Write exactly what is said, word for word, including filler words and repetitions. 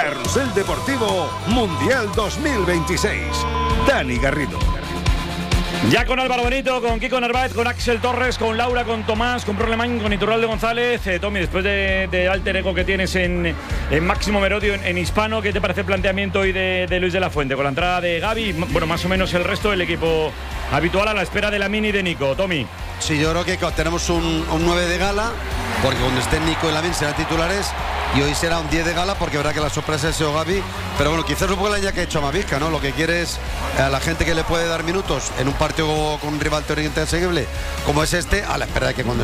Carrusel Deportivo Mundial dos mil veintiséis. Dani Garrido. Ya con Álvaro Benito, con Kiko Narváez, con Axel Torres, con Laura, con Tomás, con Prolemán, con Iturralde González. Eh, Tommy, después de, de alter ego que tienes en, en Máximo Merodio, en, en hispano, ¿qué te parece el planteamiento hoy de, de Luis de la Fuente? Con la entrada de Gaby, bueno, más o menos el resto del equipo habitual a la espera de la Mini y de Nico. Tommy. Sí, yo creo que tenemos un, un nueve de gala, porque cuando estén Nico y Lamin serán titulares, y hoy será un diez de gala, porque verá que la sorpresa es Seo Gaby. Pero bueno, quizás un poco la ya que ha hecho a Mavisca, ¿no? Lo que quiere es a la gente que le puede dar minutos en un partido con un rival teóricamente asequible como es este, a la espera de que cuando